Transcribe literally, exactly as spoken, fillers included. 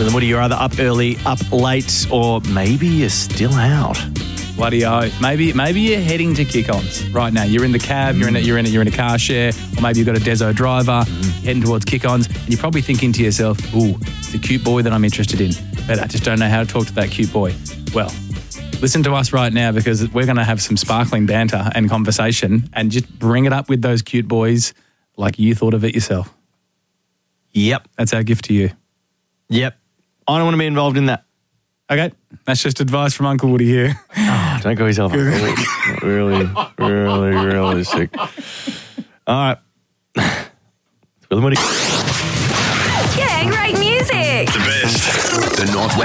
Will and Woody, you're either up early, up late, or maybe you're still out. Bloody oath. Maybe maybe you're heading to kick-ons right now. You're in the cab, you're in a, you're in a, you're in a car share, or maybe you've got a Deso driver, mm. heading towards kick-ons, and you're probably thinking to yourself, ooh, it's a cute boy that I'm interested in, but I just don't know how to talk to that cute boy. Well, listen to us right now, because we're going to have some sparkling banter and conversation, and just bring it up with those cute boys like you thought of it yourself. Yep. That's our gift to you. Yep. I don't want to be involved in that. Okay, that's just advice from Uncle Woody here. Oh, don't go yourself. really, really, really, really sick. All right. Will and Woody. Yeah, great music. The best. The North